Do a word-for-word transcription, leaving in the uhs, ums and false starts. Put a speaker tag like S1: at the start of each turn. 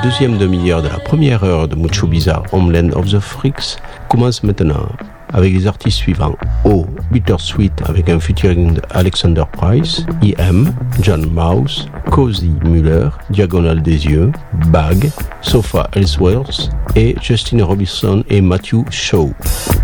S1: deuxième demi-heure de la première heure de Mucho Bizarre Homeland of the Freaks commence maintenant avec les artistes suivants. O, Bittersweet avec un featuring d'Alexander Price, I M, John Mouse, Cozy Muller, Diagonale des Yeux, Bag, Sofa Ellsworth et Justin Robinson et Matthew Shaw.